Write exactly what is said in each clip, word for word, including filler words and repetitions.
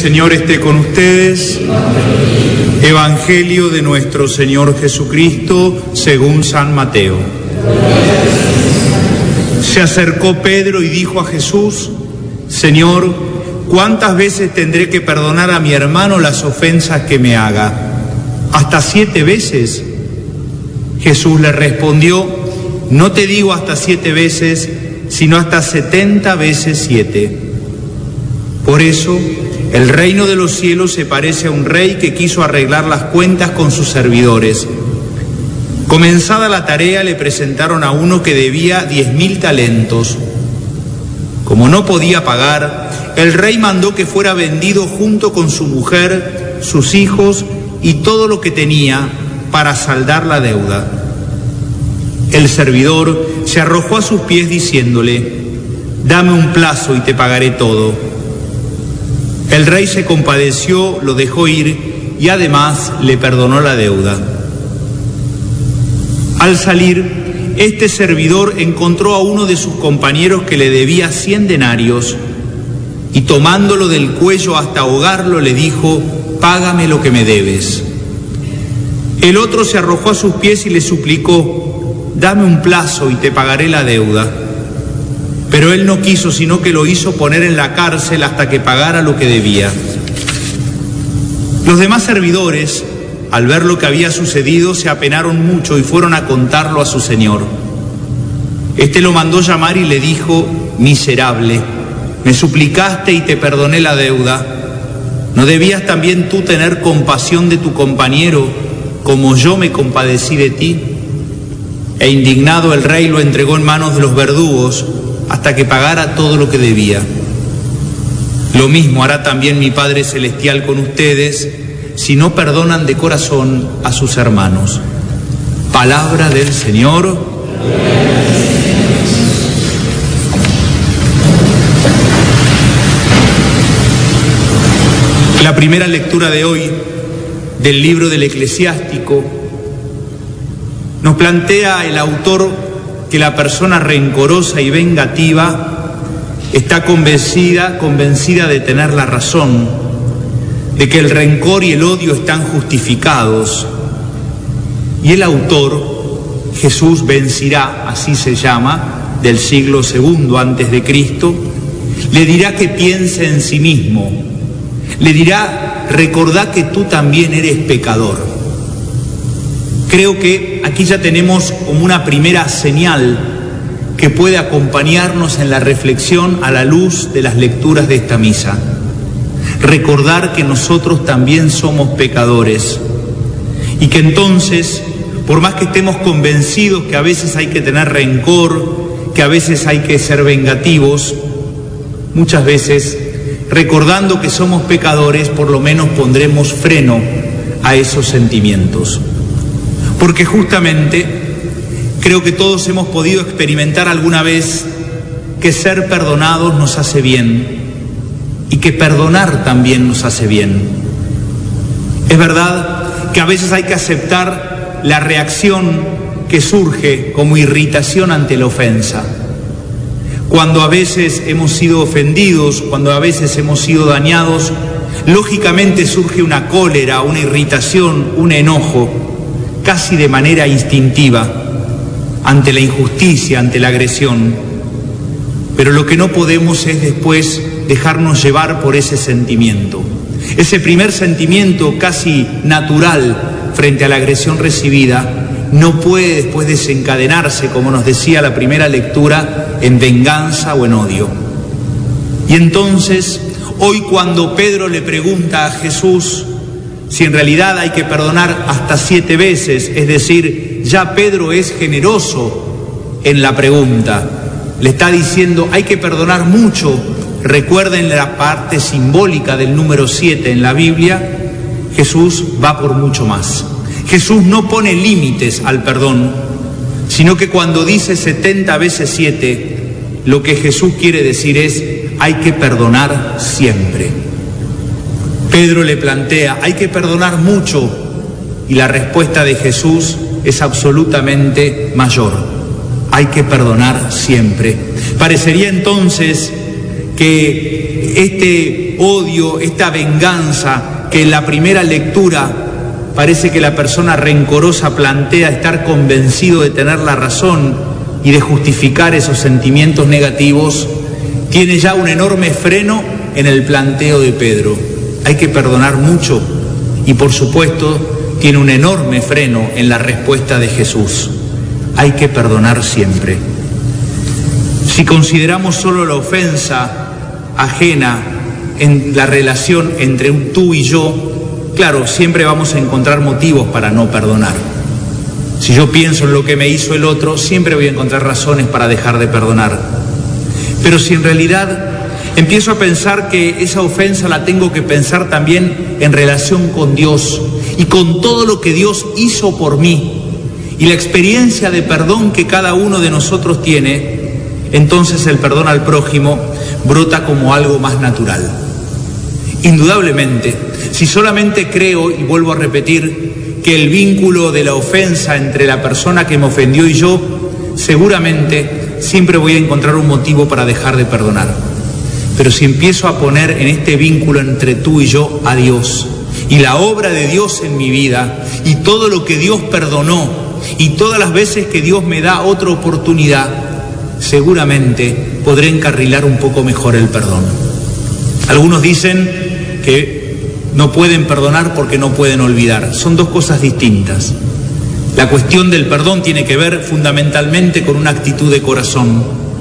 Señor esté con ustedes. Evangelio de nuestro Señor Jesucristo según San Mateo. Se acercó Pedro y dijo a Jesús: Señor, ¿cuántas veces tendré que perdonar a mi hermano las ofensas que me haga? ¿Hasta siete veces? Jesús le respondió: no te digo hasta siete veces, sino hasta setenta veces siete. Por eso, el reino de los cielos se parece a un rey que quiso arreglar las cuentas con sus servidores. Comenzada la tarea, le presentaron a uno que debía diez mil talentos. Como no podía pagar, el rey mandó que fuera vendido junto con su mujer, sus hijos y todo lo que tenía para saldar la deuda. El servidor se arrojó a sus pies diciéndole: dame un plazo y te pagaré todo. El rey se compadeció, lo dejó ir y además le perdonó la deuda. Al salir, este servidor encontró a uno de sus compañeros que le debía cien denarios y tomándolo del cuello hasta ahogarlo le dijo: págame lo que me debes. El otro se arrojó a sus pies y le suplicó: dame un plazo y te pagaré la deuda. Pero él no quiso, sino que lo hizo poner en la cárcel hasta que pagara lo que debía. Los demás servidores, al ver lo que había sucedido, se apenaron mucho y fueron a contarlo a su señor. Este lo mandó llamar y le dijo: miserable, me suplicaste y te perdoné la deuda. ¿No debías también tú tener compasión de tu compañero, como yo me compadecí de ti? E indignado el rey lo entregó en manos de los verdugos hasta que pagara todo lo que debía. Lo mismo hará también mi Padre Celestial con ustedes si no perdonan de corazón a sus hermanos. Palabra del Señor. La primera lectura de hoy del libro del Eclesiástico nos plantea el autor que la persona rencorosa y vengativa está convencida, convencida de tener la razón, de que el rencor y el odio están justificados. Y el autor, Jesús Vencirá, así se llama, del siglo segundo antes de Cristo, le dirá que piense en sí mismo, le dirá: recordá que tú también eres pecador. Creo que aquí ya tenemos como una primera señal que puede acompañarnos en la reflexión a la luz de las lecturas de esta misa. Recordar que nosotros también somos pecadores y que entonces, por más que estemos convencidos que a veces hay que tener rencor, que a veces hay que ser vengativos, muchas veces, recordando que somos pecadores, por lo menos pondremos freno a esos sentimientos. Porque justamente creo que todos hemos podido experimentar alguna vez que ser perdonados nos hace bien y que perdonar también nos hace bien. Es verdad que a veces hay que aceptar la reacción que surge como irritación ante la ofensa. Cuando a veces hemos sido ofendidos, cuando a veces hemos sido dañados, lógicamente surge una cólera, una irritación, un enojo, casi de manera instintiva, ante la injusticia, ante la agresión. Pero lo que no podemos es después dejarnos llevar por ese sentimiento. Ese primer sentimiento casi natural frente a la agresión recibida no puede después desencadenarse, como nos decía la primera lectura, en venganza o en odio. Y entonces, hoy cuando Pedro le pregunta a Jesús si en realidad hay que perdonar hasta siete veces, es decir, ya Pedro es generoso en la pregunta. Le está diciendo, hay que perdonar mucho. Recuerden la parte simbólica del número siete en la Biblia. Jesús va por mucho más. Jesús no pone límites al perdón, sino que cuando dice setenta veces siete, lo que Jesús quiere decir es, hay que perdonar siempre. Pedro le plantea, hay que perdonar mucho, y la respuesta de Jesús es absolutamente mayor. Hay que perdonar siempre. Parecería entonces que este este odio, esta venganza que en la primera lectura parece que la persona rencorosa plantea estar convencido de tener la razón y de justificar esos sentimientos negativos, tiene ya un enorme freno en el planteo de Pedro. Hay que perdonar mucho y, por supuesto, tiene un enorme freno en la respuesta de Jesús. Hay que perdonar siempre. Si consideramos solo la ofensa ajena en la relación entre un tú y yo, claro, siempre vamos a encontrar motivos para no perdonar. Si yo pienso en lo que me hizo el otro, siempre voy a encontrar razones para dejar de perdonar. Pero si en realidad empiezo a pensar que esa ofensa la tengo que pensar también en relación con Dios y con todo lo que Dios hizo por mí y la experiencia de perdón que cada uno de nosotros tiene, entonces el perdón al prójimo brota como algo más natural. Indudablemente, si solamente creo, y vuelvo a repetir, que el vínculo de la ofensa entre la persona que me ofendió y yo, seguramente siempre voy a encontrar un motivo para dejar de perdonar. Pero si empiezo a poner en este vínculo entre tú y yo a Dios, y la obra de Dios en mi vida, y todo lo que Dios perdonó, y todas las veces que Dios me da otra oportunidad, seguramente podré encarrilar un poco mejor el perdón. Algunos dicen que no pueden perdonar porque no pueden olvidar. Son dos cosas distintas. La cuestión del perdón tiene que ver fundamentalmente con una actitud de corazón.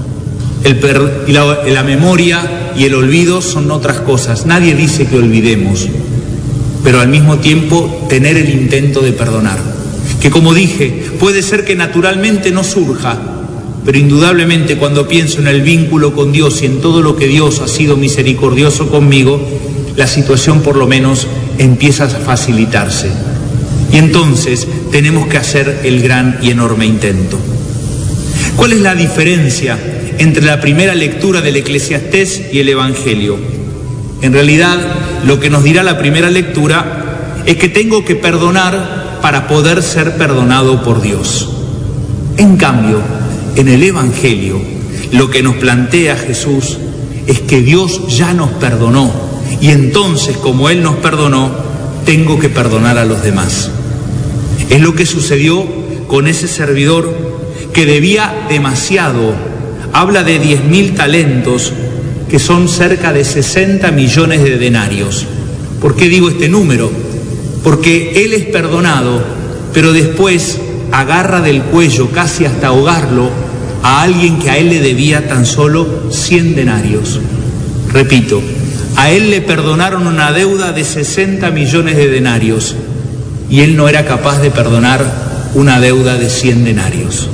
El per- y la, la memoria y el olvido son otras cosas. Nadie dice que olvidemos, pero al mismo tiempo tener el intento de perdonar. Que, como dije, puede ser que naturalmente no surja, pero indudablemente cuando pienso en el vínculo con Dios y en todo lo que Dios ha sido misericordioso conmigo, la situación por lo menos empieza a facilitarse. Y entonces tenemos que hacer el gran y enorme intento. ¿Cuál es la diferencia entre la primera lectura del Eclesiastés y el Evangelio? En realidad, lo que nos dirá la primera lectura es que tengo que perdonar para poder ser perdonado por Dios. En cambio, en el Evangelio, lo que nos plantea Jesús es que Dios ya nos perdonó. Y entonces, como Él nos perdonó, tengo que perdonar a los demás. Es lo que sucedió con ese servidor que debía demasiado. Habla de diez mil talentos, que son cerca de sesenta millones de denarios. ¿Por qué digo este número? Porque él es perdonado, pero después agarra del cuello, casi hasta ahogarlo, a alguien que a él le debía tan solo cien denarios. Repito, a él le perdonaron una deuda de sesenta millones de denarios y él no era capaz de perdonar una deuda de cien denarios.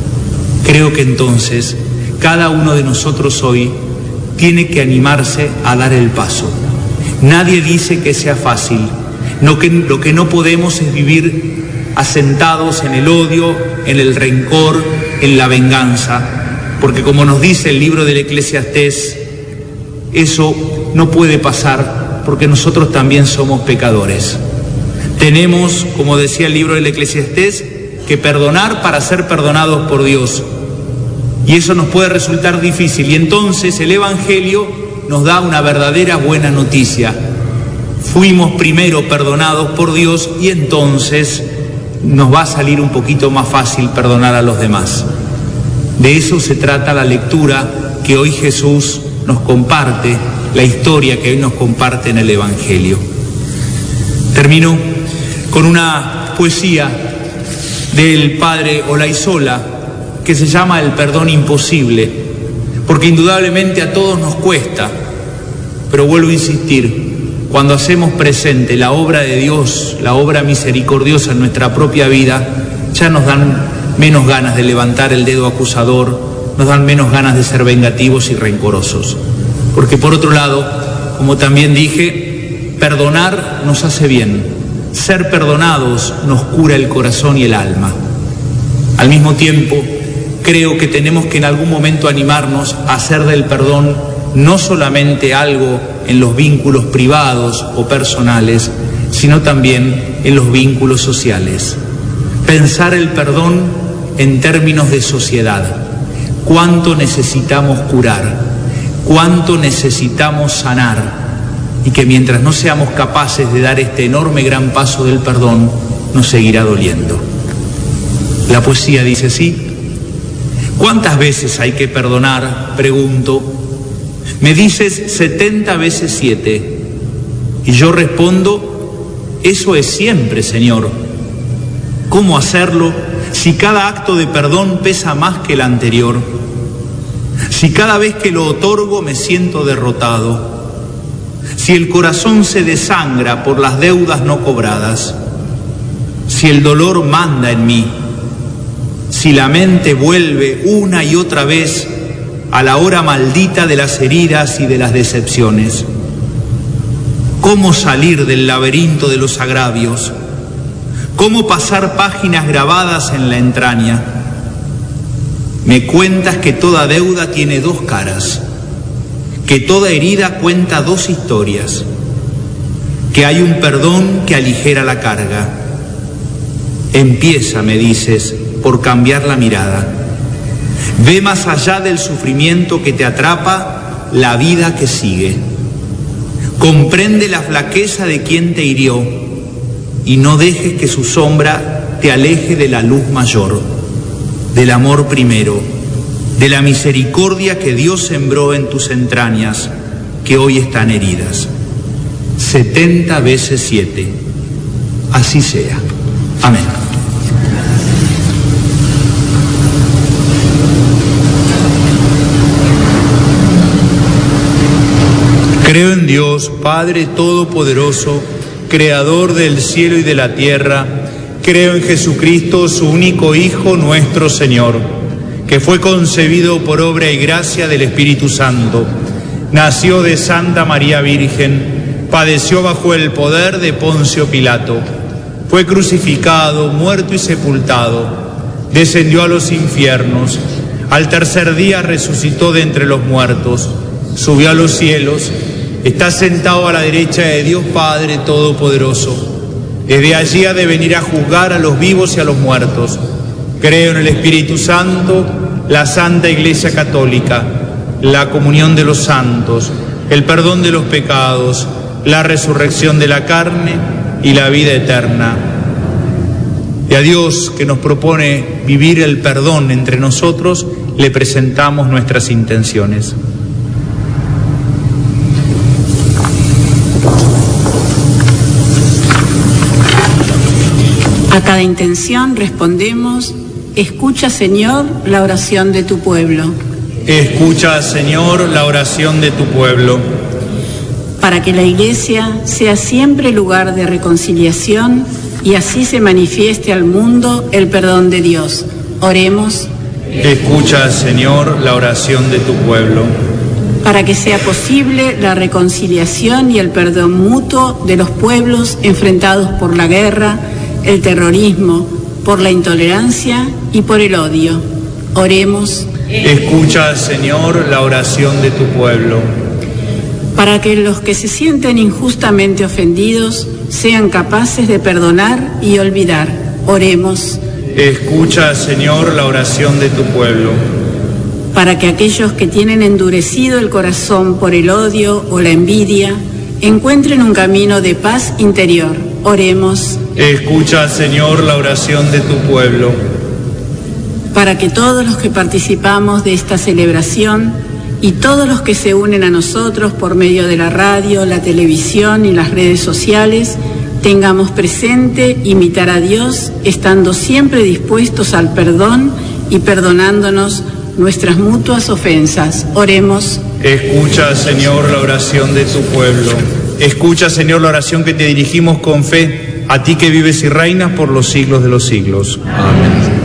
Creo que entonces cada uno de nosotros hoy tiene que animarse a dar el paso. Nadie dice que sea fácil. No, que, lo que no podemos es vivir asentados en el odio, en el rencor, en la venganza, porque como nos dice el libro del Eclesiastés, eso no puede pasar porque nosotros también somos pecadores. Tenemos, como decía el libro del Eclesiastés, que perdonar para ser perdonados por Dios. Y eso nos puede resultar difícil. Y entonces el Evangelio nos da una verdadera buena noticia. Fuimos primero perdonados por Dios y entonces nos va a salir un poquito más fácil perdonar a los demás. De eso se trata la lectura que hoy Jesús nos comparte, la historia que hoy nos comparte en el Evangelio. Termino con una poesía del padre Olaizola que se llama El perdón imposible, porque indudablemente a todos nos cuesta, pero vuelvo a insistir, cuando hacemos presente la obra de Dios, la obra misericordiosa en nuestra propia vida, ya nos dan menos ganas de levantar el dedo acusador, nos dan menos ganas de ser vengativos y rencorosos. Porque por otro lado, como también dije, perdonar nos hace bien, ser perdonados nos cura el corazón y el alma. Al mismo tiempo, creo que tenemos que en algún momento animarnos a hacer del perdón no solamente algo en los vínculos privados o personales, sino también en los vínculos sociales. Pensar el perdón en términos de sociedad. ¿Cuánto necesitamos curar? ¿Cuánto necesitamos sanar? y que mientras no seamos capaces de dar este enorme gran paso del perdón, nos seguirá doliendo. La poesía dice así: ¿cuántas veces hay que perdonar? Pregunto. Me dices setenta veces siete. Y yo respondo: eso es siempre, Señor. ¿Cómo hacerlo si cada acto de perdón pesa más que el anterior? Si cada vez que lo otorgo me siento derrotado. Si el corazón se desangra por las deudas no cobradas. Si el dolor manda en mí. Si la mente vuelve una y otra vez a la hora maldita de las heridas y de las decepciones. ¿Cómo salir del laberinto de los agravios? ¿Cómo pasar páginas grabadas en la entraña? Me cuentas que toda deuda tiene dos caras, que toda herida cuenta dos historias, que hay un perdón que aligera la carga. Empieza, me dices, por cambiar la mirada. Ve más allá del sufrimiento que te atrapa la vida que sigue. Comprende la flaqueza de quien te hirió y no dejes que su sombra te aleje de la luz mayor, del amor primero, de la misericordia que Dios sembró en tus entrañas, que hoy están heridas. Setenta veces siete. Así sea. Amén. Creo en Dios, Padre Todopoderoso, Creador del cielo y de la tierra. Creo en Jesucristo, su único Hijo, nuestro Señor, que fue concebido por obra y gracia del Espíritu Santo. Nació de Santa María Virgen, padeció bajo el poder de Poncio Pilato, fue crucificado, muerto y sepultado, descendió a los infiernos, al tercer día resucitó de entre los muertos, subió a los cielos, está sentado a la derecha de Dios Padre Todopoderoso. Desde allí ha de venir a juzgar a los vivos y a los muertos. Creo en el Espíritu Santo, la Santa Iglesia Católica, la comunión de los santos, el perdón de los pecados, la resurrección de la carne y la vida eterna. Y a Dios, que nos propone vivir el perdón entre nosotros, le presentamos nuestras intenciones. A cada intención respondemos: escucha, Señor, la oración de tu pueblo. Escucha, Señor, la oración de tu pueblo. Para que la Iglesia sea siempre lugar de reconciliación y así se manifieste al mundo el perdón de Dios. Oremos. Escucha, Señor, la oración de tu pueblo. Para que sea posible la reconciliación y el perdón mutuo de los pueblos enfrentados por la guerra, el terrorismo, por la intolerancia y por el odio. Oremos. Escucha, Señor, la oración de tu pueblo. Para que los que se sienten injustamente ofendidos sean capaces de perdonar y olvidar. Oremos. Escucha, Señor, la oración de tu pueblo. Para que aquellos que tienen endurecido el corazón por el odio o la envidia encuentren un camino de paz interior. Oremos. Escucha, Señor, la oración de tu pueblo. Para que todos los que participamos de esta celebración y todos los que se unen a nosotros por medio de la radio, la televisión y las redes sociales, tengamos presente imitar a Dios, estando siempre dispuestos al perdón y perdonándonos nuestras mutuas ofensas. Oremos. Escucha, Señor, la oración de tu pueblo. Escucha, Señor, la oración que te dirigimos con fe, a ti que vives y reinas por los siglos de los siglos. Amén.